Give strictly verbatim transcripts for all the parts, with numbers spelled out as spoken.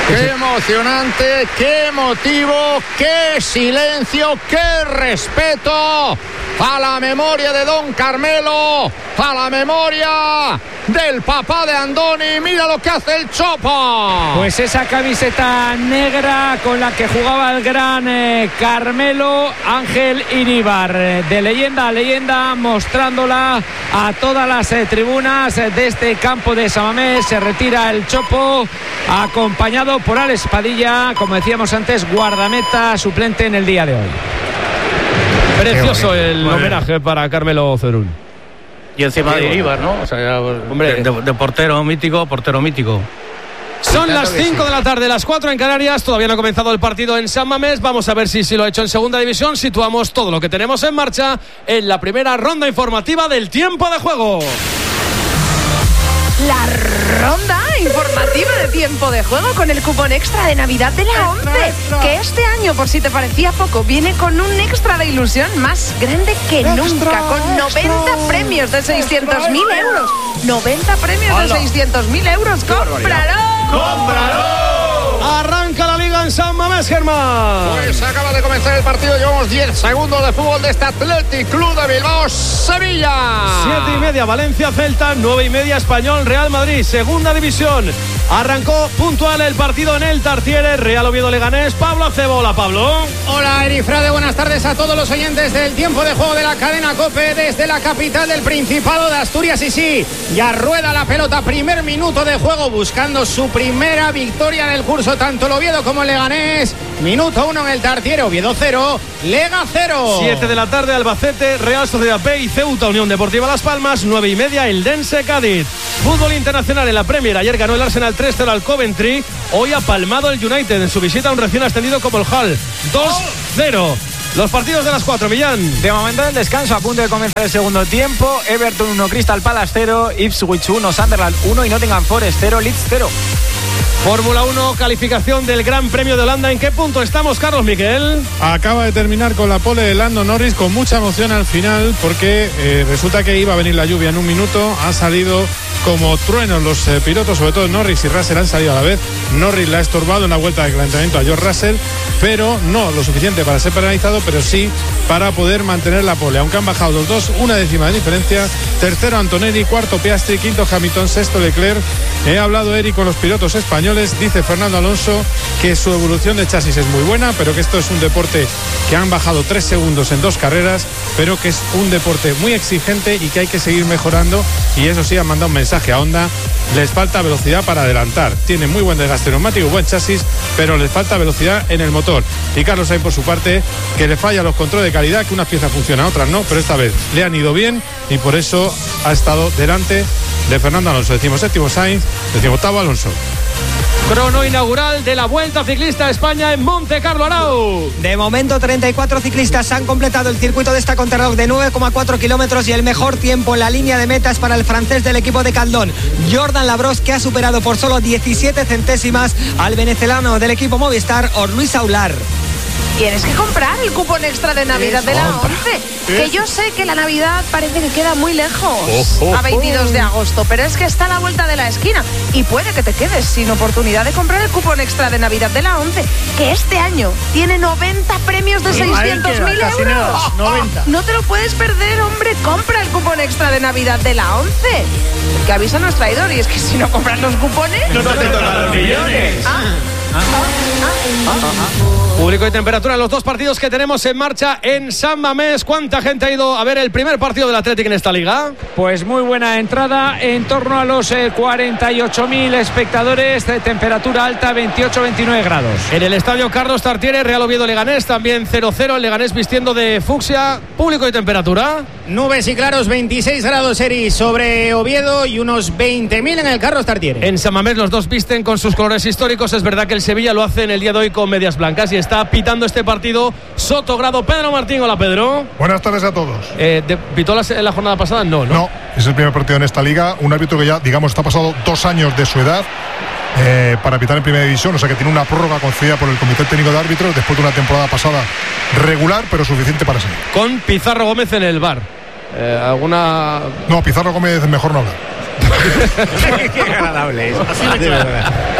Qué emocionante, qué emotivo, qué silencio, qué respeto a la memoria de don Carmelo, a la memoria del papá de Andoni. Mira lo que hace el Chopo. Pues esa camiseta negra con la que jugaba el gran eh, Carmelo Ángel Iríbar, de leyenda a leyenda, mostrándola a todas las eh, tribunas de este campo de San Mamés. Se retira el Chopo, acompañado por Alex Padilla, como decíamos antes, guardameta suplente en el día de hoy. Precioso el homenaje para Carmelo Cerún. Y encima de Iríbar, ¿no? O sea, ya, hombre, de, de portero mítico, portero mítico. Son las cinco de la tarde, las cuatro en Canarias. Todavía no ha comenzado el partido en San Mamés. Vamos a ver si, si lo ha hecho en segunda división. Situamos todo lo que tenemos en marcha en la primera ronda informativa del tiempo de juego. La ronda informativa de tiempo de juego con el cupón extra de Navidad de la ONCE, que este año, por si te parecía poco, viene con un extra de ilusión más grande que extra, nunca, con noventa extra, premios de seiscientos mil euros. noventa premios ¡Hala! De seiscientos mil euros. ¡Cómpralo! ¡Cómpralo! Arranca la liga en San Mamés, Germán. Pues acaba de comenzar el partido. Llevamos diez segundos de fútbol de este Athletic Club de Bilbao, Sevilla. Siete y media Valencia Celta, nueve y media Español Real Madrid, segunda división. Arrancó puntual el partido en el Tartiere, Real Oviedo Leganés. Pablo Acebo. Hola, Pablo. Hola, Eri Frade, buenas tardes a todos los oyentes del tiempo de juego de la cadena COPE desde la capital del Principado de Asturias. Y sí, ya rueda la pelota, primer minuto de juego, buscando su primera victoria del curso, tanto el Oviedo como el Leganés. Minuto uno en el Tartiere, Oviedo cero, Lega cero. Siete de la tarde, Albacete, Real Sociedad B y Ceuta Unión Deportiva Las Palmas. Nueve y media, Eldense Cádiz. Fútbol internacional en la Premier. Ayer ganó el Arsenal tres cero al Coventry. Hoy ha palmado el United en su visita a un recién ascendido como el Hull. dos cero. Los partidos de las cuatro, Millán. De momento el descanso, a punto de comenzar el segundo tiempo. Everton uno, Crystal Palace cero, Ipswich uno, Sunderland uno y Nottingham Forest cero, Leeds cero. Fórmula uno, calificación del Gran Premio de Holanda. ¿En qué punto estamos, Carlos Miquel? Acaba de terminar con la pole de Lando Norris, con mucha emoción al final, porque eh, resulta que iba a venir la lluvia en un minuto. Ha salido como truenos los eh, pilotos, sobre todo Norris y Russell han salido a la vez. Norris la ha estorbado en la vuelta de calentamiento a George Russell, pero no lo suficiente para ser penalizado, pero sí para poder mantener la pole, aunque han bajado los dos una décima de diferencia. Tercero Antonelli, cuarto Piastri, quinto Hamilton, sexto Leclerc. He hablado, Eric, con los pilotos españoles. Dice Fernando Alonso que su evolución de chasis es muy buena, pero que esto es un deporte que han bajado tres segundos en dos carreras, pero que es un deporte muy exigente y que hay que seguir mejorando. Y eso sí, han mandado un mensaje a Honda: les falta velocidad para adelantar. Tiene muy buen desgaste neumático, buen chasis, pero les falta velocidad en el motor. Y Carlos Sainz, por su parte, que le falla los controles de calidad, que unas piezas funcionan, otras no, pero esta vez le han ido bien y por eso ha estado delante de Fernando Alonso. Decimos séptimo Sainz, decimos octavo Alonso. Crono inaugural de la Vuelta Ciclista a España en Monte Carlo, Arau. De momento, treinta y cuatro ciclistas han completado el circuito de esta contrarreloj de nueve coma cuatro kilómetros y el mejor tiempo en la línea de meta es para el francés del equipo de Caldón, Jordan Labros, que ha superado por solo diecisiete centésimas al venezolano del equipo Movistar, Orluis Aular. Tienes que comprar el cupón extra de Navidad de la ONCE. Que yo sé que la Navidad parece que queda muy lejos, oh, oh, a veintidós de agosto, pero es que está a la vuelta de la esquina y puede que te quedes sin oportunidad de comprar el cupón extra de Navidad de la ONCE, que este año tiene noventa premios de seiscientos mil euros. noventa. No te lo puedes perder, hombre. Compra el cupón extra de Navidad de la ONCE, que avisa a nuestro traidor, y es que si no compras los cupones no te tocan los millones. Ah. Ah, ah, ah, ah. Público y temperatura en los dos partidos que tenemos en marcha en San Mamés. ¿Cuánta gente ha ido a ver el primer partido del Athletic en esta liga? Pues muy buena entrada, en torno a los eh, cuarenta y ocho mil espectadores, de temperatura alta, veintiocho a veintinueve grados. En el estadio Carlos Tartiere, Real Oviedo Leganés, también cero cero, el Leganés vistiendo de fucsia. Público y temperatura. Nubes y claros, veintiséis grados, Eri, sobre Oviedo, y unos veinte mil en el Carlos Tartiere. En San Mamés los dos visten con sus colores históricos. Es verdad que el Sevilla lo hace en el día de hoy con medias blancas y está pitando este partido Sotogrado. Pedro Martín. Hola, Pedro. Buenas tardes a todos. Eh, de, ¿Pitó la, la jornada pasada? No, no. No, es el primer partido en esta liga. Un árbitro que ya, digamos, está pasado dos años de su edad eh, para pitar en primera división, o sea que tiene una prórroga concedida por el Comité Técnico de Árbitros después de una temporada pasada regular, pero suficiente para seguir. Con Pizarro Gómez en el V A R. Eh, ¿Alguna...? No, Pizarro Gómez mejor no hablar. Qué agradable es. Así de claro.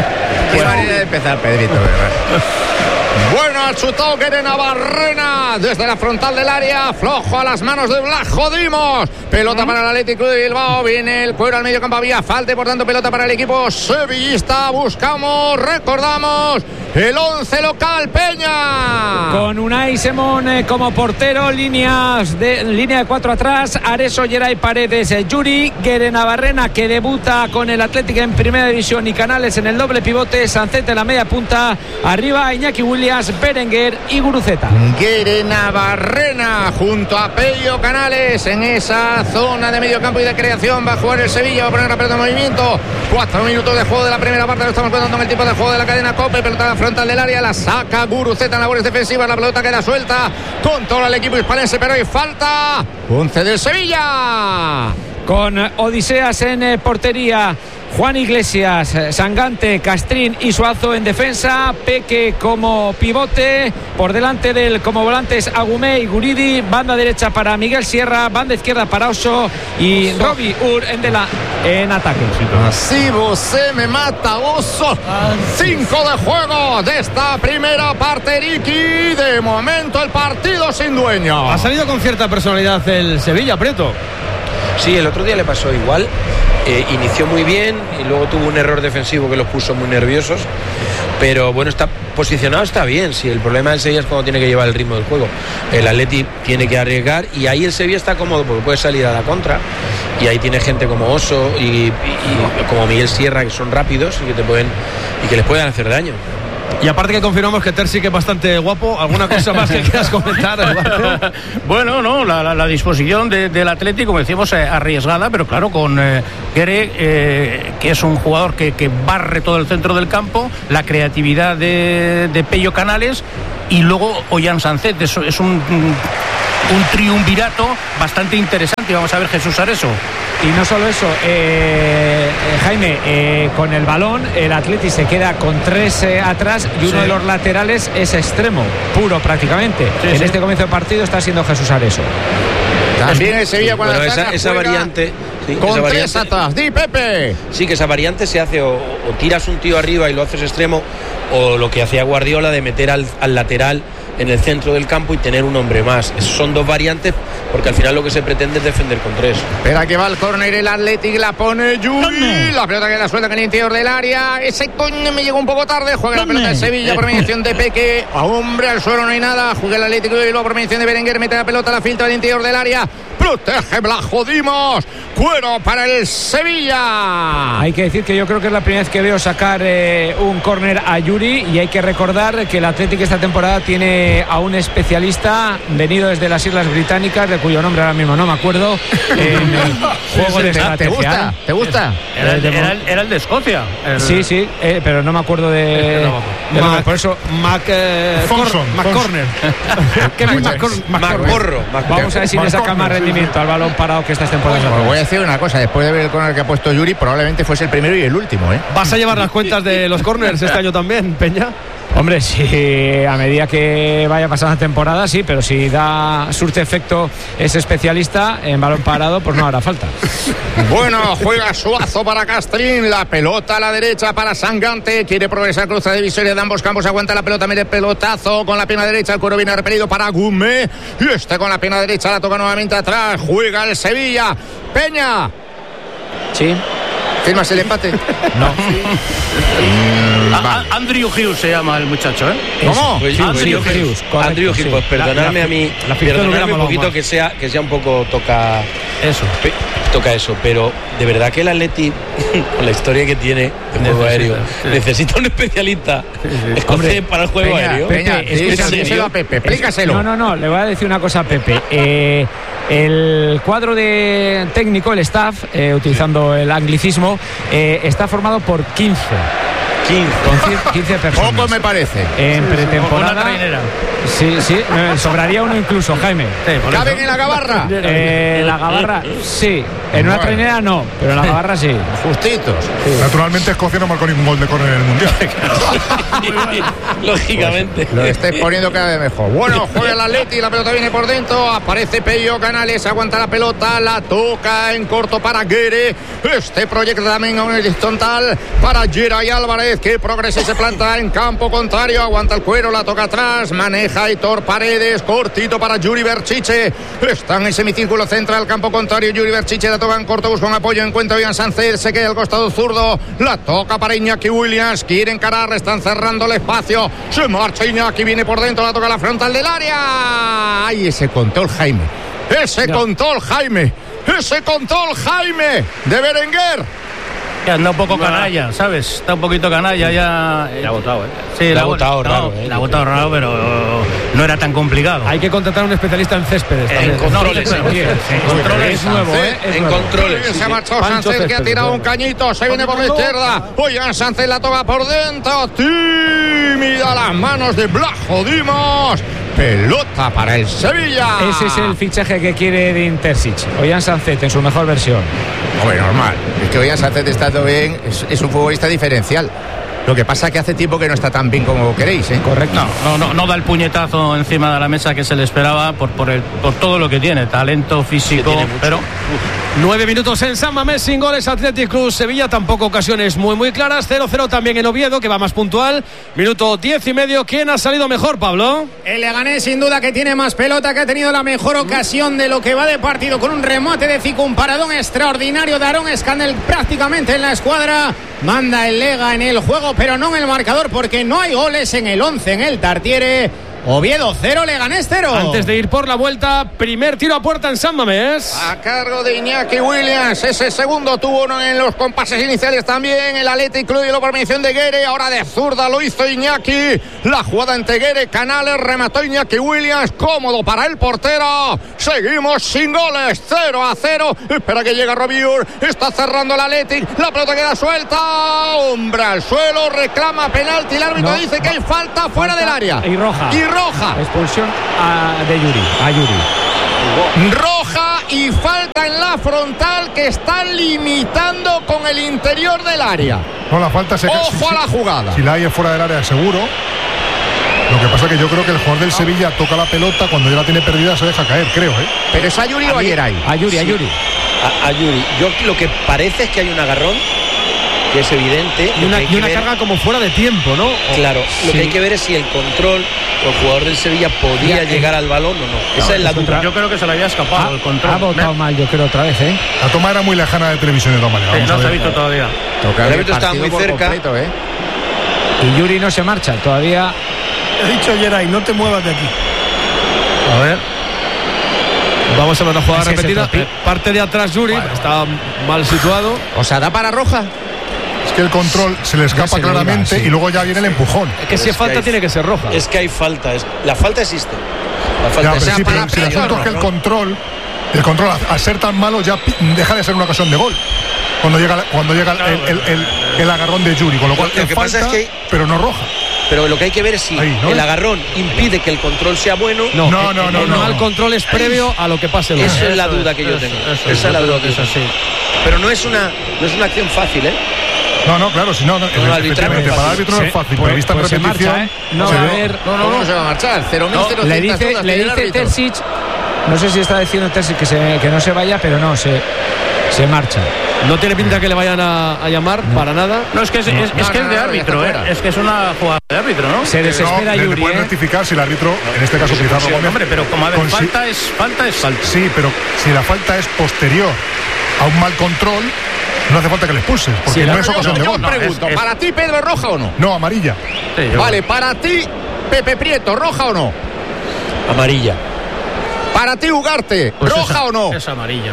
Qué manera de empezar, Pedrito, ¿verdad? Bueno, ha chutado Guere Navarrena desde la frontal del área, flojo a las manos de Blajo Dimos. Pelota para el Atlético de Bilbao, viene el Cuero al medio campo, había falta, por tanto pelota para el equipo sevillista. Buscamos, recordamos, el once local, Peña. Con Unai Simón eh, como portero, líneas de, línea de cuatro atrás, Areso, Geray Paredes, eh, Yuri, Guere Navarrena, que debuta con el Atlético en primera división, y Canales en el doble pivote, Sancet en la media punta, arriba Iñaki Williams, Berenguer y Guruceta. Guere Navarrena junto a Pello Canales en esa zona de medio campo y de creación. Va a jugar el Sevilla, va a poner la pelota en movimiento. Cuatro minutos de juego de la primera parte, lo estamos contando en el tipo de juego de la cadena COPE. Pelota a la frontal del área, la saca Guruceta en labores defensivas, la pelota queda suelta, controla el equipo hispalense, pero hay falta. once del Sevilla. Con Odiseas en eh, portería, Juan Iglesias, Sangante, Castrín y Suazo en defensa, Peque como pivote, por delante del como volantes Agumé y Guridi, banda derecha para Miguel Sierra, banda izquierda para Oso y Robbie Ur en, de la, en ataque. Así se me mata, Oso. Cinco de juego de esta primera parte, Ricky. De momento el partido sin dueño. Ha salido con cierta personalidad el Sevilla, Prieto. Sí, el otro día le pasó igual. Eh, inició muy bien y luego tuvo un error defensivo que los puso muy nerviosos, pero bueno, está posicionado, está bien. Sí, el problema del Sevilla es cuando tiene que llevar el ritmo del juego. El Atleti tiene que arriesgar y ahí el Sevilla está cómodo porque puede salir a la contra, y ahí tiene gente como Oso y, y, y como Miguel Sierra, que son rápidos y que te pueden y que les pueden hacer daño. Y aparte que confirmamos que Terzi, que es bastante guapo. ¿Alguna cosa más que quieras comentar, Eduardo? Bueno, no, la, la, la disposición de, del Atlético, como decíamos, eh, arriesgada, pero claro, con eh, Guere, eh, que es un jugador que, que barre todo el centro del campo, la creatividad de, de Pello Canales y luego Ollán Sancet. Es, es un, un triunvirato bastante interesante. Vamos a ver Jesús Areso. Y no solo eso, eh, eh, Jaime, eh, con el balón el Atleti se queda con tres eh, atrás y uno sí. de los laterales es extremo, puro prácticamente. Sí, en sí. este comienzo de partido está siendo Jesús Areso. También el Sevilla cuando Pero esa, esa variante sí, con esa tres variante, atrás, di Pepe. Sí, que esa variante se hace o, o tiras un tío arriba y lo haces extremo, o lo que hacía Guardiola de meter al, al lateral en el centro del campo y tener un hombre más. Esos son dos variantes, porque al final lo que se pretende es defender con tres. Espera que va el córner, el Athletic la pone Yuri, la pelota queda suelta en el interior del área, ese coño me llegó un poco tarde, juega la pelota de Sevilla por mediación de Peque, a hombre al suelo no hay nada, juega el Atlético y luego por mediación de Berenguer, mete la pelota, la filtra al interior del área, protege Blajo Dimos, Cuero para el Sevilla. Hay que decir que yo creo que es la primera vez que veo sacar eh, un córner a Yuri, y hay que recordar que el Atlético esta temporada tiene a un especialista venido desde las Islas Británicas, de cuyo nombre ahora mismo no me acuerdo, en el juego de estrategia. ¿Te gusta? ¿Te gusta? Era el, era el, era el de Escocia. El... Sí, sí, eh, pero no me acuerdo de... No, de Mac, por eso... Mac... Eh, Fonson, Mac Corner. Macborro. Vamos a ver si le saca más rendimiento al balón parado que estas temporadas. Bueno, voy a decir una cosa, después de ver el córner que ha puesto Yuri, probablemente fuese el primero y el último, ¿eh? ¿Vas a llevar las cuentas de los córners este año también, Peña? Hombre, sí, a medida que vaya pasando la temporada, sí, pero si da surte efecto ese especialista en balón parado, pues no hará falta. Bueno, juega Suazo para Castrín, la pelota a la derecha para Sangante, quiere progresar, cruza de divisoria de ambos campos, aguanta la pelota, mete pelotazo con la pierna derecha, el Cuero viene repelido para Gumé, y este con la pierna derecha la toca nuevamente atrás, juega el Sevilla, Peña. Sí. ¿Firmas el empate? No. A, a, Andrew Hughes se llama el muchacho, ¿eh? ¿Cómo? Pues, Andrew Hughes. Hughes correcto, Andrew Hughes, sí. Pues perdonadme a mí, perdonadme un poquito que sea, que sea un poco toca eso. Pe, toca eso, pero de verdad que el Atleti, con la historia que tiene de juego aéreo, sí. necesita un especialista sí, sí. escocés para el juego Peña, aéreo. Peña, explícaselo a Pepe, explícaselo. No, no, no, le voy a decir una cosa a Pepe. Eh, el cuadro de técnico, el staff, eh, utilizando el anglicismo, eh, está formado por quince. quince. quince personas. Poco me parece. En pretemporada. Sí, sí, eh, sobraría uno incluso, Jaime. Sí, ¿caben en la gabarra? Eh, la gabarra, sí. En una bueno. trainera no, pero en la gabarra sí. Justitos. Sí. Naturalmente Escocia no marcó ningún gol de córner en el Mundial. Lógicamente. Pues lo estáis poniendo cada vez mejor. Bueno, juega el Atleti, la pelota viene por dentro, aparece Pello Canales, aguanta la pelota, la toca en corto para Guere. Este proyecto también a un horizontal para Geray Álvarez. Sánchez, que progresa y se planta en campo contrario, aguanta el cuero, la toca atrás, maneja Aitor Paredes, cortito para Yuri Berchiche, está en el semicírculo central, campo contrario, Yuri Berchiche la toca en corto, busca un apoyo, encuentra Ollán Sánchez, se queda al costado zurdo, la toca para Iñaki Williams, quiere encarar, están cerrando el espacio, se marcha Iñaki, viene por dentro, la toca a la frontal del área. ¡Ay, ese control, Jaime! ¡Ese no. control, Jaime! ¡Ese control, Jaime! ¡De Berenguer! Que anda un poco canalla, ¿sabes? Está un poquito canalla ya. Le ha votado, ¿eh? Sí, le le ha votado raro, no, ¿eh? Le ha votado raro, pero no era tan complicado. Hay que contratar a un especialista en céspedes. En controles. No, sí, en controles es nuevo, ¿eh? Es en nuevo. controles. Se ha marchado Sánchez, que ha tirado un cañito, se viene por la izquierda. Ollán Sánchez la toma por dentro. Tímida las manos de Blajo Dimos. Pelota para el Sevilla. Ese es el fichaje que quiere de Intersic. Ollán Sánchez en su mejor versión. Hombre, normal. Es que Ollán Sánchez estando bien, es, es un futbolista diferencial. Lo que pasa es que hace tiempo que no está tan bien como queréis, ¿eh? Correcto. No, no, no, no da el puñetazo encima de la mesa que se le esperaba por, por, el, por todo lo que tiene, talento físico, pero... Nueve minutos en San Mamés, sin goles. Athletic Club Sevilla, tampoco ocasiones muy muy claras. cero cero también en Oviedo, que va más puntual. Minuto diez y medio. ¿Quién ha salido mejor, Pablo? El Leganés, sin duda, que tiene más pelota, que ha tenido la mejor ocasión de lo que va de partido, con un remate de Zico, un paradón extraordinario de Aaron Scandell prácticamente en la escuadra. Manda el Lega en el juego, pero no en el marcador, porque no hay goles en el once, en el Tartiere. Oviedo cero, Leganés cero. Antes de ir por la vuelta, primer tiro a puerta en San Mamés. A cargo de Iñaki Williams. Ese segundo tuvo uno en los compases iniciales también. El Athletic Club dio por mención de Guere. Ahora de zurda lo hizo Iñaki. La jugada entre Guere, Canales, remató Iñaki Williams. Cómodo para el portero. Seguimos sin goles. cero a cero. Espera que llegue Robiur. Está cerrando el Athletic. La pelota queda suelta. Hombre al suelo. Reclama penalti. El árbitro no, dice que hay falta fuera falta del área. Y roja. Y roja. Expulsión a, de Yuri. A Yuri. Roja y falta en la frontal, que están limitando con el interior del área. No, la falta se Ojo si, a la jugada. Si la hay fuera del área, seguro. Lo que pasa es que yo creo que el jugador del Sevilla toca la pelota, cuando ya la tiene perdida se deja caer, creo, ¿eh? Pero es a Yuri o a Yeray. A Yuri, a Yuri. A, a Yuri. Yo lo que parece es que hay un agarrón, que es evidente. Y una, y una ver, carga como fuera de tiempo, ¿no? Claro, sí. Lo que hay que ver es si el control o el jugador del Sevilla podía ya, llegar eh. al balón o no. no Esa es la duda. Yo creo que se le había escapado ah, el control. Ha votado Me... mal, yo creo, otra vez, ¿eh? La toma era muy lejana de televisión de todas maneras. Sí, no se ha visto todavía. El árbitro estaba muy cerca. Completo, ¿eh? Y Yuri no se marcha, todavía. He dicho Yeray, no te muevas de aquí. A ver. Vamos a ver la jugada es repetida. Eh, parte de atrás Yuri, bueno. Está mal situado. O sea, da para roja. Es que el control se le escapa se claramente iba, sí. Y luego ya viene el empujón. Es que si es falta que hay, tiene que ser roja. Es que hay falta. Es, la falta existe. La falta ya, pero existe. sí, pero si el asunto es que el control, el control al ser tan malo ya deja de ser una ocasión de gol. Cuando llega, cuando llega el, el, el, el agarrón de Yuri, con lo cual lo es que falta, pasa es que, pero no roja. Pero lo que hay que ver es si Ahí, ¿no? el agarrón impide que el control sea bueno. No, no, no, no. El no, mal no. control es previo a lo que pase luego. Esa es la duda que yo tengo. Esa es la duda que yo tengo. Pero no es una, no es una acción fácil, ¿eh? No, no, claro, si no, no, no efectivamente, para el árbitro no es fácil, pero vista en pues repetición. Marcha, ¿eh? No va a haber. No, no, no, se va a marchar. cero mil cero Le dice, le dice Terzic, no sé si está diciendo Terzic que, se, que no se vaya, pero no, se, se marcha. No tiene pinta que le vayan a, a llamar no. para nada. No, es que es, es, es, no, que no, es de no, árbitro, ¿eh? Es que es una jugada de árbitro, ¿no? Se desespera no, Yuri. Le pueden ¿eh? rectificar si el árbitro, en este caso Pizarro Gómez. Hombre, pero como a ver, falta si, es falta es falta. Sí, pero si la falta es posterior a un mal control, no hace falta que le expulses, porque sí, no es ocasión yo, de yo gol. Yo pregunto, es, es... ¿para ti, Pedro, es roja o no? No, amarilla. Sí, vale, para ti, Pepe Prieto, ¿roja o no? Amarilla. Para ti, Ugarte, pues ¿roja esa, o no? Es amarilla.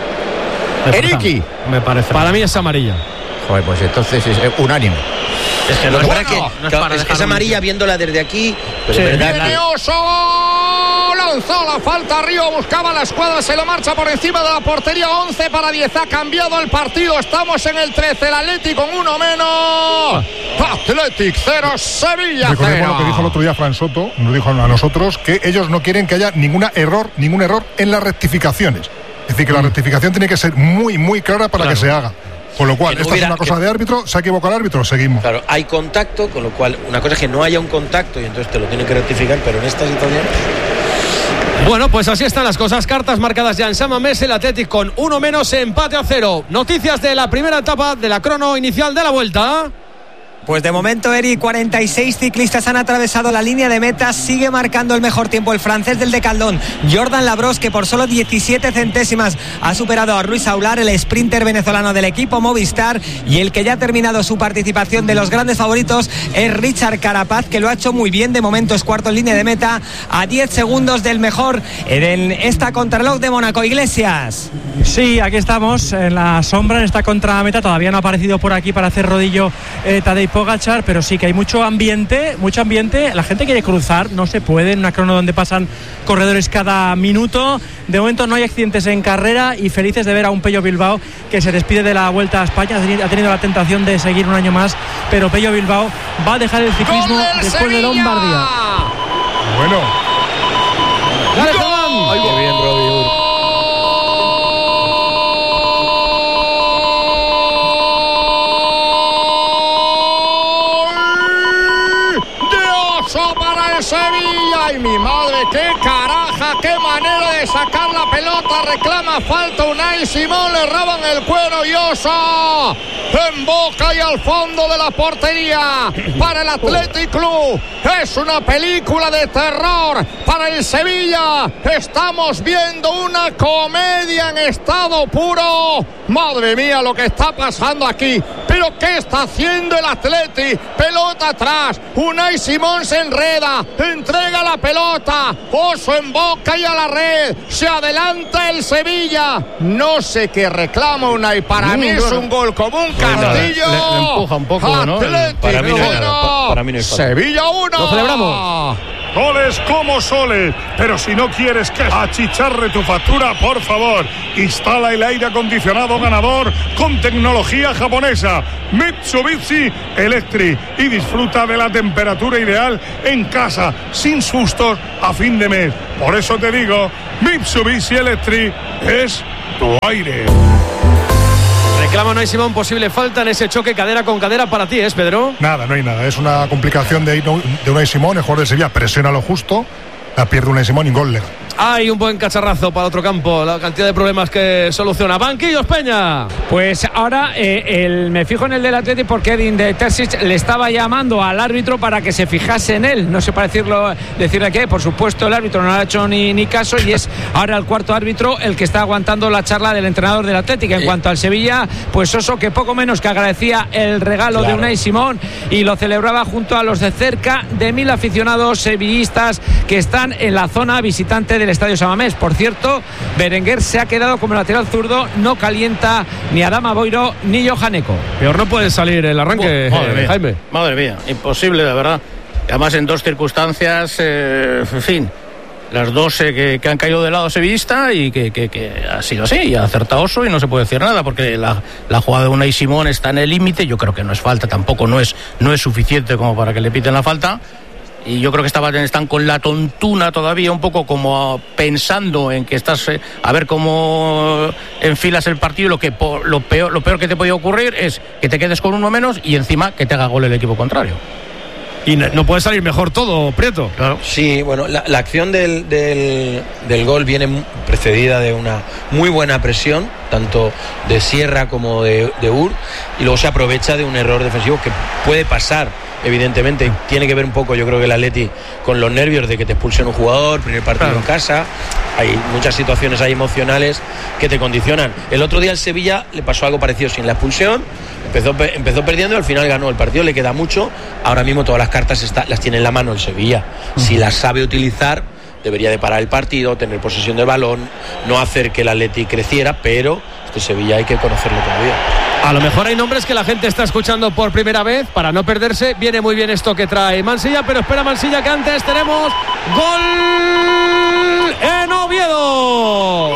Eriki. Me parece. Para mí es amarilla. Joder, pues entonces es unánime. Es que no es, bueno, que, no es, para es, es amarilla viéndola desde aquí. Pero sí. verdad, ¡Viene Oso! Lanzó la falta Río, buscaba la escuadra, se lo marcha por encima de la portería. Once para diez, ha cambiado el partido. Estamos en el trece, el Atlético con uno menos. Athletic cero, Sevilla cero. Recordemos lo que dijo el otro día Fran Soto, nos dijo a nosotros que ellos no quieren que haya ningún error, ningún error en las rectificaciones. Es decir, que la rectificación tiene que ser muy, muy clara para claro. que se haga. Con lo cual, no esta hubiera, es una cosa que, de árbitro, se ha equivocado el árbitro, seguimos. Claro, hay contacto, con lo cual, una cosa es que no haya un contacto y entonces te lo tienen que rectificar, pero en esta situación... Bueno, pues así están las cosas, cartas marcadas ya en San Mamés, el Athletic con uno menos, empate a cero. Noticias de la primera etapa de la crono inicial de la vuelta. Pues de momento, Eri, cuarenta y seis ciclistas han atravesado la línea de meta. Sigue marcando el mejor tiempo el francés del Decathlon, Jordan Labros, que por solo diecisiete centésimas ha superado a Ruiz Aular, el sprinter venezolano del equipo Movistar. Y el que ya ha terminado su participación de los grandes favoritos es Richard Carapaz, que lo ha hecho muy bien. De momento es cuarto en línea de meta, a diez segundos del mejor en esta contrarreloj de Mónaco. Iglesias. Sí, aquí estamos en la sombra, en esta contrameta. Todavía no ha aparecido por aquí para hacer rodillo eh, Tadej Pogačar, pero sí que hay mucho ambiente, mucho ambiente. La gente quiere cruzar, no se puede, en una crono donde pasan corredores cada minuto. De momento no hay accidentes en carrera y felices de ver a un Pello Bilbao que se despide de la Vuelta a España. Ha tenido la tentación de seguir un año más, pero Pello Bilbao va a dejar el ciclismo después Sevilla. De Lombardía. Bueno. ¡Dale, Juan! ¡Ay, qué bien, Robbie! Sevilla, y mi madre, qué caraja, qué manera de sacar la pelota, reclama falta Unai Simón, le roban el cuero y Oso en boca y al fondo de la portería para el Athletic Club. Es una película de terror para el Sevilla. Estamos viendo una comedia en estado puro. Madre mía, lo que está pasando aquí. Pero ¿qué está haciendo el Athletic? Pelota atrás, Unai Simón se enreda, entrega la pelota, Oso en boca y a la red, se adelanta el Sevilla. No sé qué reclama Unai, para no, mí no, es no. un gol como un castillo. Le, le, le empuja un poco, ¿no? Athletic, para mí no hay uno, nada, para mí no hay falta. Sevilla uno. Lo celebramos. Goles como soles, pero si no quieres que achicharre tu factura, por favor, instala el aire acondicionado ganador con tecnología japonesa Mitsubishi Electric y disfruta de la temperatura ideal en casa, sin sustos a fin de mes. Por eso te digo, Mitsubishi Electric es tu aire. Reclama Unai Simón posible falta en ese choque cadera con cadera para ti, ¿es, Pedro? Nada, no hay nada. Es una complicación de, de Unai Simón, el jugador de Sevilla presiona lo justo, la pierde Unai Simón y gol legal. Hay un buen cacharrazo para otro campo, la cantidad de problemas que soluciona. Banquillos, Peña. Pues ahora eh, el, me fijo en el del Atleti porque Edin de Terzic le estaba llamando al árbitro para que se fijase en él. No sé para decirlo, decirle qué, por supuesto el árbitro no le ha hecho ni, ni caso y es ahora el cuarto árbitro el que está aguantando la charla del entrenador del Atlético. En cuanto al Sevilla, pues Oso, que poco menos que agradecía el regalo claro. de Unai Simón y lo celebraba junto a los de cerca de mil aficionados sevillistas que están en la zona visitante de el Estadio San Mamés. Por cierto, Berenguer se ha quedado como lateral zurdo, no calienta ni Adama Boiro ni Johaneko. Peor no puede salir el arranque, oh, madre eh, Jaime. Madre mía, imposible, de verdad. Además en dos circunstancias, eh, en fin, las dos eh, que, que han caído del lado sevillista y que, que, que ha sido así, y ha acertado Oso y no se puede decir nada porque la, la jugada de Unai Simón está en el límite. Yo creo que no es falta, tampoco no es, no es suficiente como para que le piten la falta. Y yo creo que estaban, están con la tontuna todavía un poco como pensando en que estás eh, a ver cómo enfilas el partido. Lo que lo peor, lo peor que te podía ocurrir es que te quedes con uno menos y encima que te haga gol el equipo contrario. Y no, no puede salir mejor todo, Prieto. Claro. Sí, bueno, la, la acción del, del, del gol viene precedida de una muy buena presión, tanto de Sierra como de, de Ur, y luego se aprovecha de un error defensivo que puede pasar. Evidentemente tiene que ver un poco, yo creo que el Atleti con los nervios de que te expulsen un jugador, primer partido claro. en casa. Hay muchas situaciones ahí emocionales que te condicionan. El otro día al Sevilla le pasó algo parecido sin la expulsión. Empezó, empezó perdiendo y al final ganó el partido. Le queda mucho. Ahora mismo todas las cartas está, las tiene en la mano el Sevilla. Uh-huh. Si las sabe utilizar, debería de parar el partido, tener posesión del balón, no hacer que el Atleti creciera, pero este Sevilla hay que conocerlo todavía. A lo mejor hay nombres que la gente está escuchando por primera vez para no perderse. Viene muy bien esto que trae Mansilla, pero espera Mansilla que antes tenemos gol en Oviedo.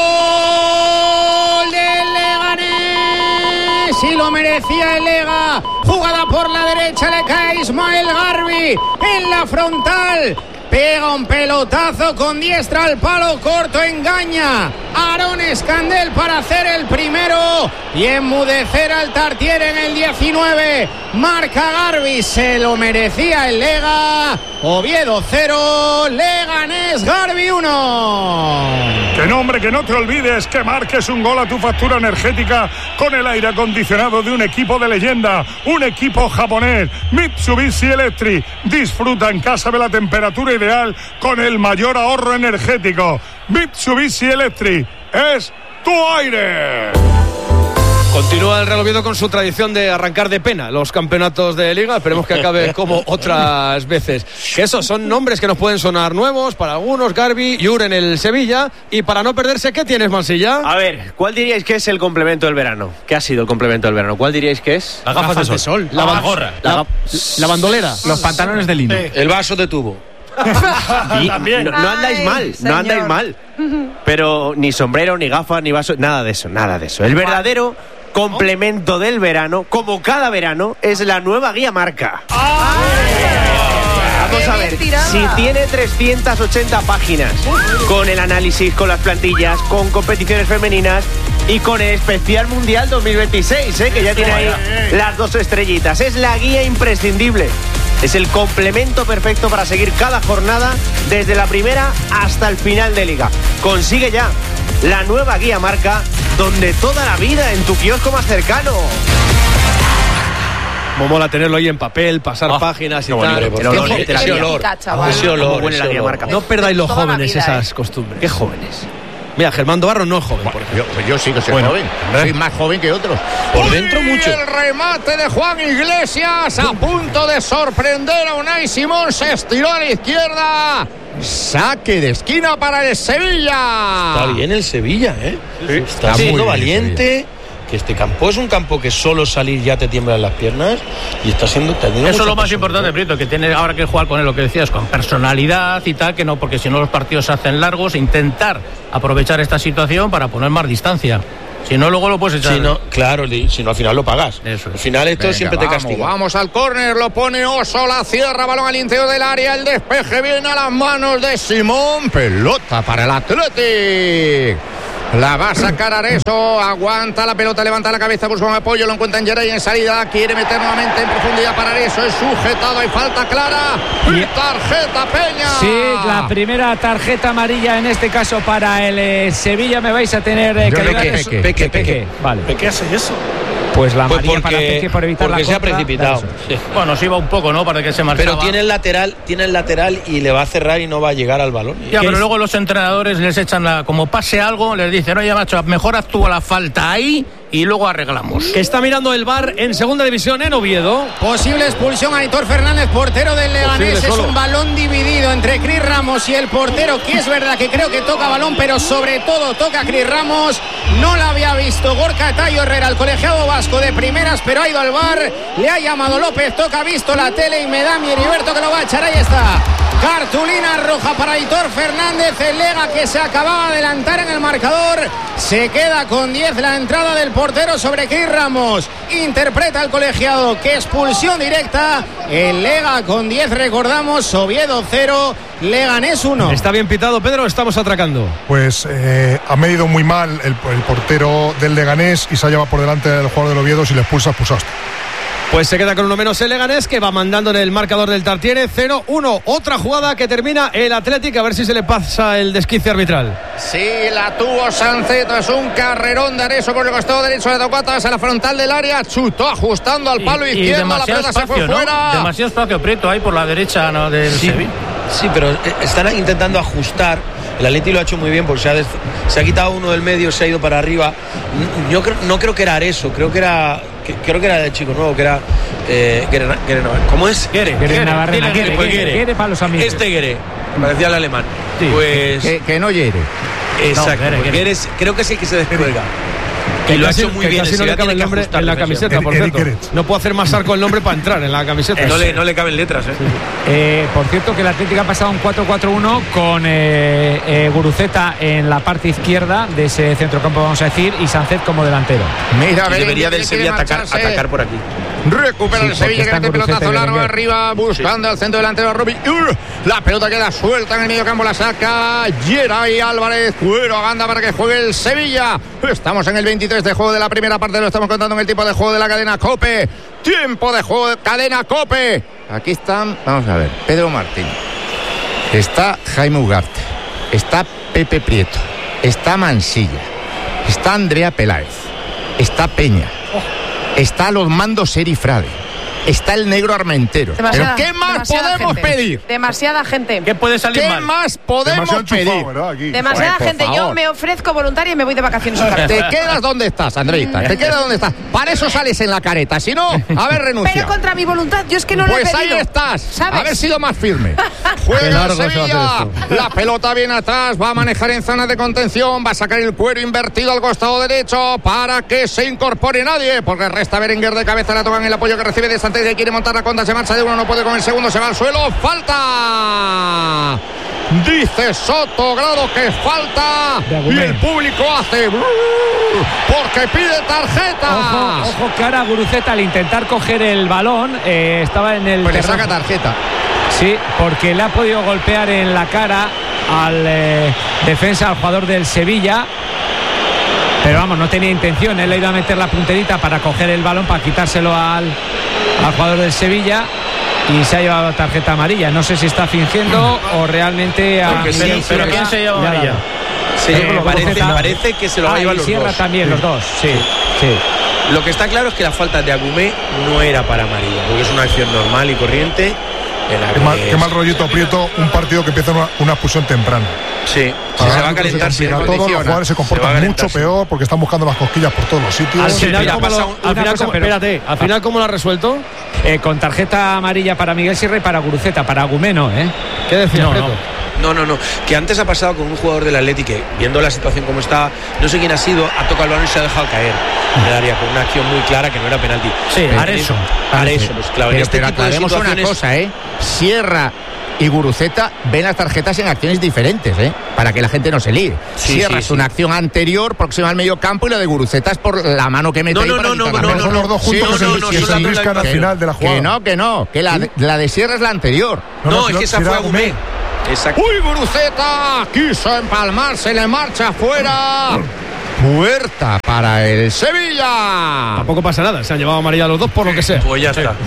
¡Gol del Leganés! Sí lo merecía el Lega. Jugada por la derecha, le cae Ismael Garbi en la frontal. pega un pelotazo con diestra al palo corto, engaña Aaron Escandel para hacer el primero y enmudecer al Tartiere en el diecinueve. Marca Garbi, se lo merecía el Lega. Oviedo cero, Leganés Garbi uno. Que nombre, que no te olvides que marques un gol a tu factura energética con el aire acondicionado de un equipo de leyenda, un equipo japonés, Mitsubishi Electric. Disfruta en casa de la temperatura ideal con el mayor ahorro energético. Mitsubishi Electric es tu aire. Continúa el Real Oviedo con su tradición de arrancar de pena los campeonatos de Liga. Esperemos que acabe como otras veces. Que esos son nombres que nos pueden sonar nuevos para algunos. Garbi, Yur en el Sevilla. Y para no perderse, ¿qué tienes, Mansilla? A ver, ¿cuál diríais que es el complemento del verano? ¿Qué ha sido el complemento del verano? ¿Cuál diríais que es? Las gafas, gafas de sol. De sol. La, la gorra. La, la, la bandolera. Los pantalones de lino. Sí. El vaso de tubo. Y no, no andáis mal, no andáis mal. Pero ni sombrero, ni gafas, ni vaso, nada de eso, nada de eso. El verdadero complemento del verano, como cada verano, es la nueva guía marca. Vamos a ver, si tiene trescientas ochenta páginas, con el análisis, con las plantillas, con competiciones femeninas y con el especial mundial dos mil veintiséis, ¿eh? Que ya tiene ahí las dos estrellitas. Es la guía imprescindible. Es el complemento perfecto para seguir cada jornada desde la primera hasta el final de Liga. Consigue ya la nueva guía marca, donde toda la vida en tu kiosco más cercano. Como mola tenerlo ahí en papel, pasar oh, páginas y no, tal. El olor, ese olor, ese olor, huele la guía marca. No perdáis los toda jóvenes vida, esas eh. costumbres. ¿Qué jóvenes? Mira, Germán Dobarro no es joven. Bueno, yo, pues yo sí que soy bueno, joven. ¿Eh? Soy más joven que otros. Por Uy, dentro mucho. El remate de Juan Iglesias a punto de sorprender a Unai Simón. Se estiró a la izquierda. Saque de esquina para el Sevilla. Está bien el Sevilla, ¿eh? Sí, está sí, siendo valiente. Que este campo es un campo que solo salir ya te tiemblan las piernas y está siendo... Eso es lo más importante, Prieto, que tiene ahora que jugar con él, lo que decías, con personalidad y tal, que no, porque si no los partidos se hacen largos, intentar aprovechar esta situación para poner más distancia. Si no, luego lo puedes echar. Si no, claro, si no, al final lo pagas. Eso es. Al final esto Venga, siempre vamos, te castiga. Vamos al córner, lo pone Oso, la cierra, balón al interior del área, el despeje viene a las manos de Simón, pelota para el Athletic. La va a sacar Areso, aguanta la pelota, levanta la cabeza, busca un apoyo, lo encuentra en Geray en salida, quiere meter nuevamente en profundidad para Areso, es sujetado, hay falta clara, y tarjeta Peña. Sí, la primera tarjeta amarilla en este caso para el eh, Sevilla. Me vais a tener eh, que ayudar. Peque, peque, peque, peque. Vale. ¿Peque hace eso? Pues la pues amarilla porque, para Peque por evitar porque la se contra, ha precipitado. Sí. Bueno, se iba un poco, ¿no? Para que se marchaba. Pero tiene el lateral, tiene el lateral y le va a cerrar y no va a llegar al balón. Ya, pero es? Luego los entrenadores les echan la, como pase algo, les dicen, oye, macho, mejor actúa la falta ahí y luego arreglamos. Que está mirando el V A R en segunda división en Oviedo. Posible expulsión a Aitor Fernández, portero del Leganés. Es un balón dividido entre Cris Ramos y el portero, que es verdad que creo que toca balón, pero sobre todo toca a Cris Ramos. No la había visto Gorka Tayo Herrera, el colegiado vasco de primeras, pero ha ido al V A R, le ha llamado López, toca, ha visto la tele y me da mi Heriberto que lo va a echar. Ahí está. Cartulina roja para Aitor Fernández, el Lega que se acababa de adelantar en el marcador. Se queda con diez la entrada del portero sobre Cris Ramos. Interpreta el colegiado que expulsión directa. El Lega con diez, recordamos, Oviedo cero, Leganés uno. ¿Está bien pitado, Pedro? Estamos atracando. Pues eh, ha medido muy mal el, el portero del Leganés y se ha llevado por delante del jugador del Oviedo. Si le expulsa, expulsaste. Pues se queda con uno menos el Leganés, que va mandando en el marcador del Tartiere cero uno. Otra jugada que termina el Athletic, a ver si se le pasa el desquice arbitral. Sí, la tuvo Sanceto, es un carrerón de Areso por el costado derecho de Tocatas a la frontal del área, chutó ajustando al palo y, izquierdo, y la pelota espacio, se fue ¿no? fuera. Demasiado espacio, Prieto, ahí por la derecha, ¿no? Del sí, Sevilla. Sí, pero están intentando ajustar. El Atleti lo ha hecho muy bien porque se ha, des... se ha quitado uno del medio, se ha ido para arriba. Yo creo, no creo que era Areso, creo que era que, creo que era de Chico Nuevo, que era eh, Guere, Guere, ¿cómo es? Guere, Guere Navarrena, Guere, pues Guere. Guere para los amigos. Este Guere, me parecía el alemán. Sí, pues que, que no hiere. Exacto, no, Guere, Guere es, creo que es el que se descuelga. Que y lo ha casi, hecho muy que bien. casi no le cabe el nombre en la camiseta, por cierto. No puedo hacer más arco el nombre para entrar en la camiseta. No le, no le caben letras, ¿eh? Eh, por cierto, que el Atlético ha pasado un cuatro cuatro uno con eh, eh, Guruceta en la parte izquierda de ese centrocampo, vamos a decir, y Sánchez como delantero. Mira, y debería del Sevilla atacar, atacar por aquí. Recupera Sí, el Sevilla, que mete pelotazo largo Wenger. arriba, buscando Sí. al centro delantero Robin. Uh, la pelota queda suelta en el medio campo, la saca Geray Álvarez. Cuero a banda para que juegue el Sevilla. Estamos en el veintitrés de juego de la primera parte, lo estamos contando en el tiempo de juego de la cadena COPE. Tiempo de juego de cadena COPE. Aquí están, vamos a ver, Pedro Martín. Está Jaime Ugarte. Está Pepe Prieto. Está Mansilla. Está Andrea Peláez. Está Peña. Está los mandos Eri Frade. Está el negro Armentero. Demasiada- ¿Pero qué más demasiada podemos gente. pedir? Demasiada gente. ¿Qué puede salir ¿Qué mal? más podemos Demasiado enchufado, pedir? ¿verdad? Aquí. Demasiada Joder, por gente. Yo favor. me ofrezco voluntaria y me voy de vacaciones otra vez. Te quedas donde estás, Andreita. Te quedas donde estás. Para eso sales en la careta. Si no, haber renunciado. Pero contra mi voluntad, yo es que no lo he Pues ahí pedido. estás. ¿Sabes? Haber sido más firme. Qué Juega el largo se va a Sevilla. hacer esto. La pelota viene atrás. Va a manejar en zona de contención. Va a sacar el cuero invertido al costado derecho para que se incorpore nadie. Porque resta Berenguer de cabeza. La tocan el apoyo que recibe de Sánchez. Y quiere montar la contra. Se marcha de uno. No puede con el segundo. Se va al suelo. ¡Falta! Dice Soto Grado que falta. Y el público hace. Porque pide tarjeta. Ojo, ojo que ahora Guruceta, al intentar coger el balón, eh, estaba en el Pues le terreno. saca tarjeta. Sí, porque le ha podido golpear en la cara al eh, defensa, al jugador del Sevilla. Pero vamos, no tenía intención. Él le ha ido a meter la punterita para coger el balón, para quitárselo al, al jugador del Sevilla. Y se ha llevado tarjeta amarilla. No sé si está fingiendo o realmente ha. Porque sí, Pero, pero ¿quién se lleva amarilla? Sí, Eh, me parece, Guruceta. me parece que se lo va a Ah, llevar y los Sierra dos. también, los dos. Sí, sí. Lo que está claro es que la falta de Agumé no era para amarilla, porque es una acción normal y corriente. en la Qué mal, que- qué mal rollito Prieto, un partido que empieza una, una expulsión temprana. Sí, Para se va a árbitros calentar, se se complica todo, los condiciona. jugadores se Se va a comportan calentar, mucho sí. peor porque están buscando las cosquillas por todos los sitios. Al final, mira, ¿cómo pasa lo, un- al una final cosa, cómo- pero- espérate, al final, ¿cómo lo ha resuelto? Eh, con tarjeta amarilla para Miguel Sierra y para Guruceta, para Guméno, ¿eh? ¿Qué decía No, Prieto? No, no, no. Que antes ha pasado con un jugador del Atlético que, viendo la situación como está, no sé quién ha sido, ha tocado el balón y se ha dejado caer en el área con una acción muy clara que no era penalti. Sí, Pero- Areso. Areso, pues claro. en Pero, este pero tipo de aclaremos una situaciones- cosa, ¿eh? Sierra y Guruceta ven las tarjetas en acciones diferentes, ¿eh? Para que la gente no se líe. Sí, Sierra sí, es sí. una acción anterior, próxima al medio campo, y la de Guruceta es por la mano que mete No, ahí no, para no, quitar no, la no, mano. no, son los dos juntos no, que se, no, que no, se son las dos enriscan al que- final de la jugada. Que no, que no, que la de, la de Sierra es la anterior. No, es que esa si fue era Agumé. Exacto. ¡Uy, Guruceta! Quiso empalmar, se le marcha afuera. Puerta para el Sevilla. Tampoco pasa nada, se han llevado amarilla los dos por lo que sea. Pues ya está.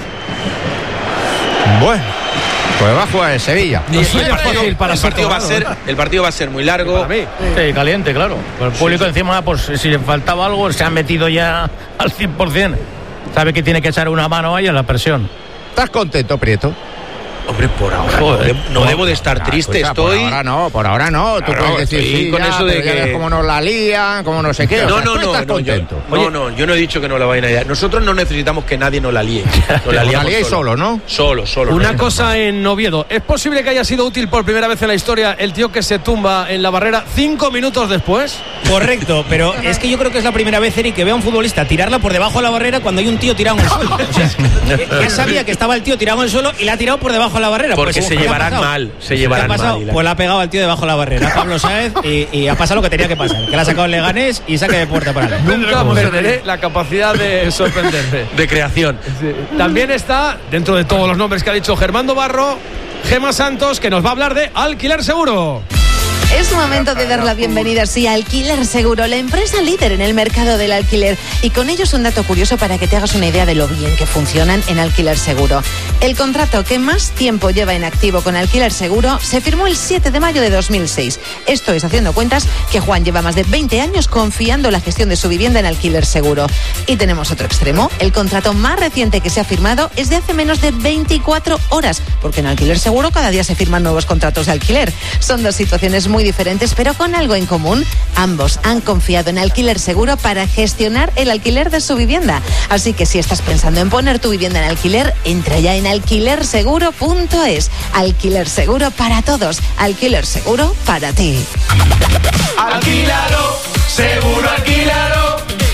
Bueno, pues va a jugar el Sevilla. Y el, sería partido, fácil para el partido va a Soto, ser, ¿no? el partido va a ser muy largo. Para mí. Sí, caliente, claro. El público encima, pues si le faltaba algo, se han metido ya al cien por ciento. Sabe que tiene que echar una mano ahí en la presión. ¿Estás contento, Prieto? Hombre, por ahora Joder. no, de- no debo de estar Ah, triste, escucha, estoy. Por ahora no, por ahora no. Tú Claro, puedes decir, estoy sí, con ya, eso de pero ya que- ves cómo nos la lían, cómo no sé qué. O No, sea, no, tú no, estás no, yo, contento. no, no, yo no he dicho que no la vayan a liar. Nosotros no necesitamos que nadie nos la líe. Nos la Os liamos liáis solo. solo, ¿no? Solo, solo. Una no. cosa en Oviedo. ¿Es posible que haya sido útil por primera vez en la historia el tío que se tumba en la barrera cinco minutos después? Correcto, pero es que yo creo que es la primera vez, Eric, que veo a un futbolista tirarla por debajo de la barrera cuando hay un tío tirado en el suelo. O sea, ya sabía que estaba el tío tirado en el suelo y la ha tirado por debajo de la barrera. Porque Pues, se ¿qué ha llevarán pasado? mal, se ¿Qué llevarán ha pasado? mal, y la- Pues la ha pegado al tío debajo de la barrera, Pablo Sáez, y, y ha pasado lo que tenía que pasar, que la ha sacado el Leganés y saque de puerta para él. Nunca perderé la capacidad de sorprenderme. De creación. También está, dentro de todos los nombres que ha dicho Germando Barro, Gema Santos, que nos va a hablar de Alquiler Seguro. Es momento de dar la bienvenida, sí, a Alquiler Seguro, la empresa líder en el mercado del alquiler. Y con ellos un dato curioso para que te hagas una idea de lo bien que funcionan en Alquiler Seguro. El contrato que más tiempo lleva en activo con Alquiler Seguro se firmó el siete de mayo de dos mil seis. Esto es haciendo cuentas que Juan lleva más de veinte años confiando la gestión de su vivienda en Alquiler Seguro. Y tenemos otro extremo. El contrato más reciente que se ha firmado es de hace menos de veinticuatro horas, porque en Alquiler Seguro cada día se firman nuevos contratos de alquiler. Son dos situaciones muy diferentes, pero con algo en común. Ambos han confiado en Alquiler Seguro para gestionar el alquiler de su vivienda. Así que si estás pensando en poner tu vivienda en alquiler, entra ya en alquiler seguro punto es. Alquiler Seguro para todos. Alquiler Seguro para ti. Alquílalo, seguro alquílalo.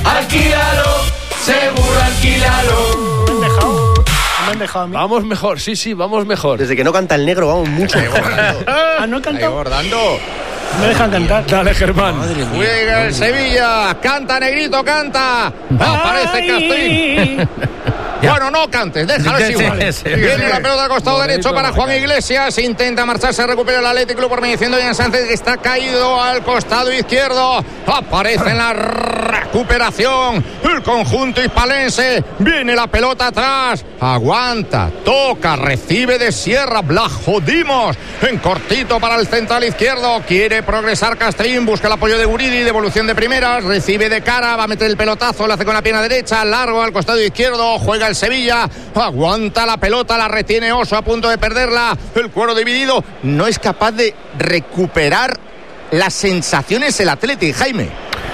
Alquílalo, seguro alquílalo. Me han dejado. Me han dejado a mí. Vamos mejor, sí, sí, vamos mejor. Desde que no canta el negro, vamos mucho mejor. Ah, no he cantado. Bordando. Me dejan cantar. Dale, Germán. Juega el Sevilla. Canta, Negrito, canta. Aparece Castrín. Bueno, no cantes, déjalo así igual. Viene la pelota al costado derecho para Juan Iglesias. Intenta marcharse, recupera el Athletic Club por mediación de Jan Sánchez, que está caído al costado izquierdo. Aparece en la recuperación el conjunto hispalense. Viene la pelota atrás. Aguanta, toca, recibe de Sierra. La jodimos. En cortito para el central izquierdo. Quiere progresar Castrín. Busca el apoyo de Guridi. Devolución de primeras. Recibe de cara. Va a meter el pelotazo. Lo hace con la pierna derecha. Largo al costado izquierdo. Juega el Sevilla. Aguanta la pelota. La retiene Oso a punto de perderla. El cuero dividido. No es capaz de recuperar las sensaciones el Athletic, Jaime.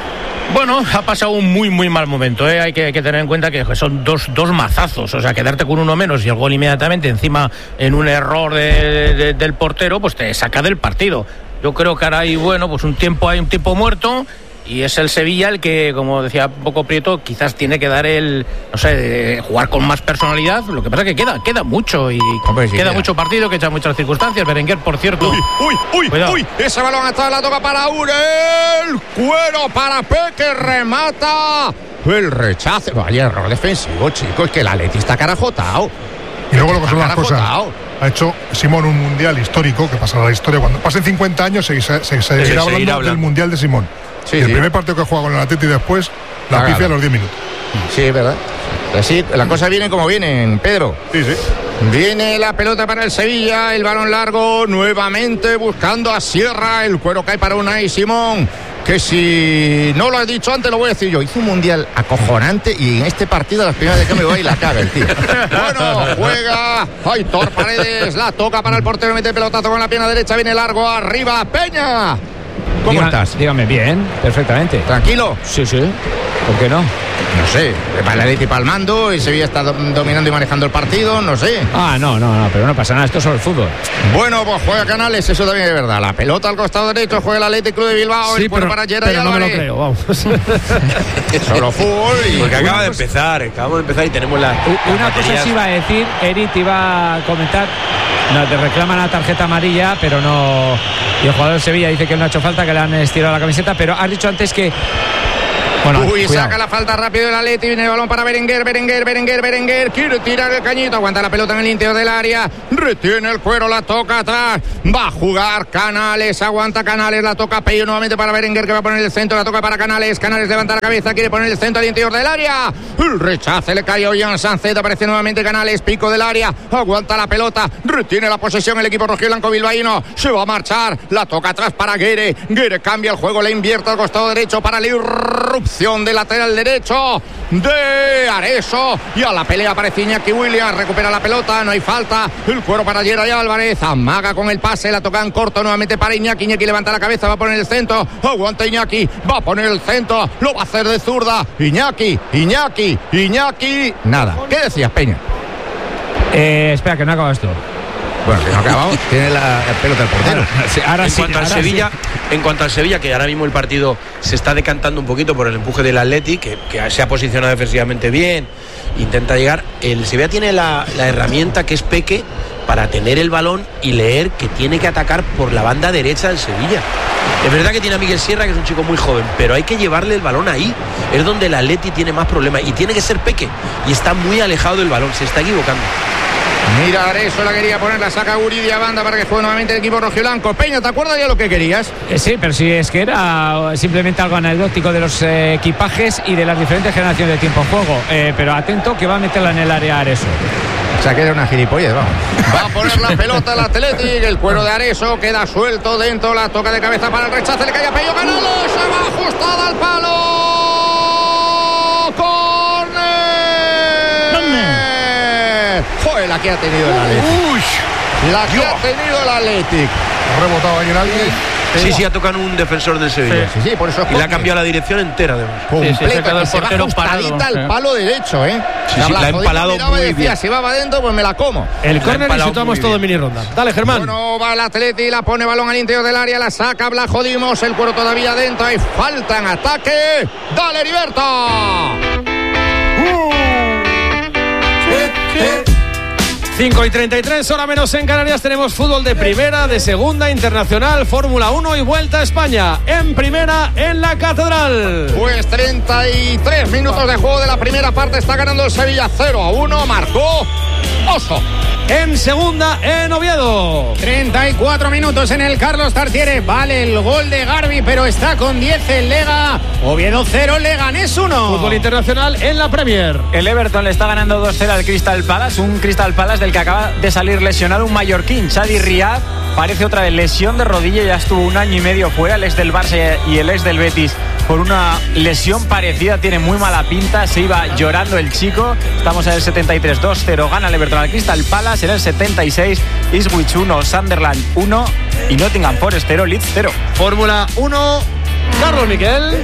Bueno, ha pasado un muy, muy mal momento, ¿eh? Hay, que, hay que tener en cuenta que son dos, dos mazazos, o sea, quedarte con uno menos y el gol inmediatamente encima en un error de, de, del portero, pues te saca del partido. Yo creo que ahora hay, bueno, pues un tiempo, hay un tiempo muerto y es el Sevilla el que, como decía un poco Prieto, quizás tiene que dar el, no sé, de jugar con más personalidad. Lo que pasa es que queda, queda mucho y Hombre, sí, queda, queda mucho partido, que echa muchas circunstancias. Berenguer, por cierto. Uy, uy, uy, Cuidado. uy, ese balón atrás la toca para Urel. Cuero para Peque, remata. El rechace. Vaya error defensivo, chicos, que el Atleti está carajotado. Y luego lo que son las cosas. Ha hecho Simón un mundial histórico, que pasará a la historia. Cuando pasen cincuenta años se, se, se, se seguirá hablando, hablando del mundial de Simón. Sí, el sí. primer partido que juega con el Atleti y después la Cagado. pifia a los diez minutos. Sí, es verdad. Así, las cosas vienen como vienen, Pedro. Sí, sí. Viene la pelota para el Sevilla, el balón largo, nuevamente buscando a Sierra. El cuero cae para Unai Simón, que si no lo he dicho antes lo voy a decir yo. Hizo un mundial acojonante y en este partido las primeras de cambio va y la caga el tío. Bueno, juega Aitor Paredes, la toca para el portero, mete el pelotazo con la pierna derecha, viene largo arriba, Peña. ¿Cómo Diga, estás? Dígame, bien, perfectamente. ¿Tranquilo? Sí, sí. ¿Por qué no? No sé, el Atleti palmando y Sevilla está dominando y manejando el partido, no sé. Ah, no, no, no, pero no pasa nada, esto es sobre el fútbol. Bueno, pues juega Canales, eso también es verdad. La pelota al costado derecho, juega el Athletic Club de Bilbao, sí, el pero, para Gerard pero no me lo creo, vamos. Solo fútbol y... Porque acaba de empezar, acabamos de empezar y tenemos la... Una cosa sí iba a decir, Eri te iba a comentar, no, te reclaman la tarjeta amarilla, pero no... Y el jugador de Sevilla dice que no ha hecho falta, que le han estirado la camiseta, pero has dicho antes que... Bueno, Uy, cuidado. saca la falta rápido el Atleti, viene el balón para Berenguer, Berenguer, Berenguer, Berenguer, quiere tirar el cañito, aguanta la pelota en el interior del área, retiene el cuero, la toca atrás, va a jugar Canales, aguanta Canales, la toca Pello nuevamente para Berenguer, que va a poner el centro, la toca para Canales, Canales levanta la cabeza, quiere poner el centro al interior del área, el rechace le cae a Jan Sánchez, aparece nuevamente Canales, pico del área, aguanta la pelota, retiene la posesión el equipo rojiblanco bilbaíno, se va a marchar, la toca atrás para Guere, Guere cambia el juego, le invierte al costado derecho para la irrupción de lateral derecho de Areso y a la pelea aparece Iñaki Williams, recupera la pelota, no hay falta, el cuero para Gerard Álvarez, amaga con el pase, la toca en corto nuevamente para Iñaki, Iñaki levanta la cabeza, va a poner el centro, aguanta Iñaki, va a poner el centro, lo va a hacer de zurda, Iñaki, Iñaki, Iñaki, nada. ¿Qué decías, Peña? Eh, espera, que no acaba esto. Bueno, que no acabamos, tiene la pelota del portero. Ahora, sí, ahora en sí, cuanto ahora al Sevilla, sí. En cuanto al Sevilla, que ahora mismo el partido se está decantando un poquito por el empuje del Athletic, que, que se ha posicionado defensivamente bien, intenta llegar. El Sevilla tiene la, la herramienta que es Peque para tener el balón y leer que tiene que atacar por la banda derecha del Sevilla. Es verdad que tiene a Miguel Sierra, que es un chico muy joven, pero hay que llevarle el balón ahí. Es donde el Athletic tiene más problemas y tiene que ser Peque, y está muy alejado del balón, se está equivocando. Mira, Areso la quería poner, la saca Guridi a banda para que juegue nuevamente el equipo rojiblanco. Peña, ¿te acuerdas ya lo que querías? Eh, sí, pero sí, es que era simplemente algo anecdótico de los eh, equipajes y de las diferentes generaciones de tiempo en juego. Eh, pero atento que va a meterla en el área Areso. O sea, que era una gilipollez, vamos. Va a poner la pelota al Athletic, el cuero de Areso queda suelto dentro, la toca de cabeza para el rechace, le cae a Pello, Canales, se va ajustada al palo. ¡Corner! ¿Dónde? Joder, la que ha tenido el Athletic. Uy, la que Dios. ha tenido el Athletic. Ha rebotado ahí en alguien. Sí, sí, ha tocado un defensor del Sevilla. Sí, sí, por eso. Y le ha cambiado la dirección entera, además. Completa, Sí, sí, se ha quedado que el se va portero ajustadita parado. al palo derecho, ¿eh? Sí, sí, la ha empalado miraba y muy decía, bien. si va para adentro, pues me la como. El córner y situamos todo en mini ronda. Dale, Germán. Bueno, va el Atleti, la pone balón al interior del área, la saca Blajo Dimos, el cuero todavía adentro, hay falta en ataque. ¡Dale, Heriberto! cinco y treinta y tres, hora menos en Canarias. Tenemos fútbol de primera, de segunda, internacional, Fórmula uno y Vuelta a España. En primera, en la Catedral. Pues treinta y tres minutos de juego de la primera parte. Está ganando el Sevilla cero a uno. Marcó Oso. En segunda, en Oviedo. treinta y cuatro minutos en el Carlos Tartiere. Vale el gol de Garbi, pero está con diez el Lega. Oviedo cero, Leganés uno. Fútbol internacional en la Premier. El Everton le está ganando dos cero al Crystal Palace. Un Crystal Palace del que acaba de salir lesionado un mallorquín, Chadi Riad. Parece otra vez lesión de rodilla. Ya estuvo un año y medio fuera. El ex del Barça y el ex del Betis por una lesión parecida. Tiene muy mala pinta. Se iba llorando el chico. Estamos en el setenta y tres, dos cero. Gana el Everton al Crystal Palace. En el setenta y seis, Ipswich uno, Sunderland uno y Nottingham Forest cero, Leeds cero. Fórmula uno, Carlos Miquel.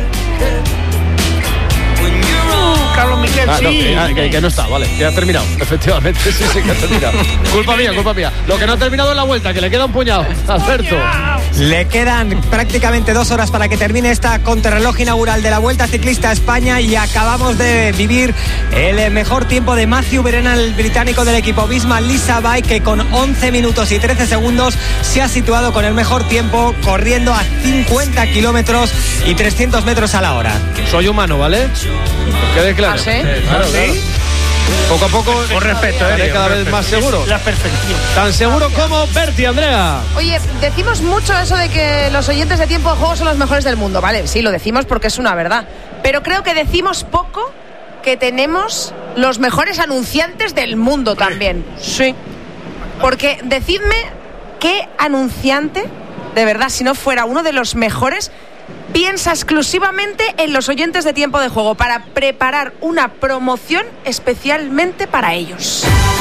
Carlos Miquel, Ah, no, sí. que, ah, que- que no está, vale, que ha terminado, efectivamente, sí, sí, que ha terminado. Culpa mía, culpa mía. Lo que no ha terminado es la vuelta, que le queda un puñado, Alberto. Le quedan prácticamente dos horas para que termine esta contrarreloj inaugural de la Vuelta Ciclista a España y acabamos de vivir el mejor tiempo de Matthew Verena, el británico del equipo Visma Lisa Bike, que con once minutos y trece segundos se ha situado con el mejor tiempo corriendo a cincuenta kilómetros y trescientos metros a la hora. Soy humano, ¿vale? Que quede claro. ¿Ah, sí? Claro, claro. Poco a poco, Con respeto, estaré eh, cada con vez respeto. más seguro. La perfección. Tan seguro como Berti, Andrea. Oye, decimos mucho eso de que los oyentes de Tiempo de Juego son los mejores del mundo, ¿vale? Sí, lo decimos porque es una verdad. Pero creo que decimos poco que tenemos los mejores anunciantes del mundo también. Sí. Porque decidme qué anunciante, de verdad, si no fuera uno de los mejores, piensa exclusivamente en los oyentes de Tiempo de Juego para preparar una promoción especialmente para ellos.